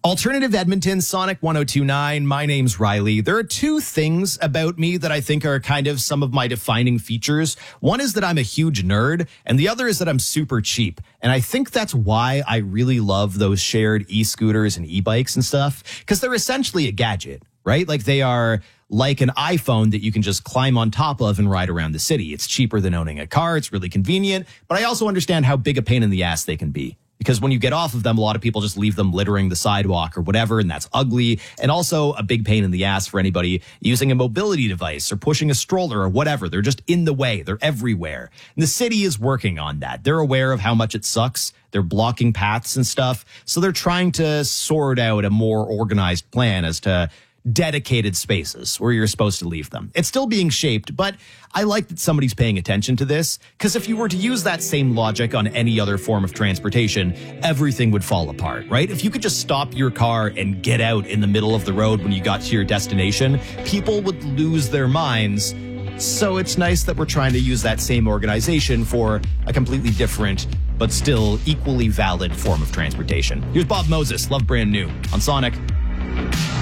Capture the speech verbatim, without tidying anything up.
Alternative Edmonton, Sonic one oh two point nine. My name's Riley. There are two things about me that I think are kind of some of my defining features. One is that I'm a huge nerd, and the other is that I'm super cheap. And I think that's why I really love those shared e-scooters and e-bikes and stuff, because they're essentially a gadget, right? Like they are like an iPhone that you can just climb on top of and ride around the city. It's cheaper than owning a car. It's really convenient, but I also understand how big a pain in the ass they can be. Because when you get off of them, a lot of people just leave them littering the sidewalk or whatever, and that's ugly. And also a big pain in the ass for anybody using a mobility device or pushing a stroller or whatever. They're just in the way. They're everywhere. And the city is working on that. They're aware of how much it sucks. They're blocking paths and stuff. So they're trying to sort out a more organized plan as to dedicated spaces where you're supposed to leave them. It's still being shaped, but I like that somebody's paying attention to this, because if you were to use that same logic on any other form of transportation, everything would fall apart, right? If you could just stop your car and get out in the middle of the road when you got to your destination, people would lose their minds. So it's nice that we're trying to use that same organization for a completely different but still equally valid form of transportation. Here's Bob Moses, Love Brand New on Sonic.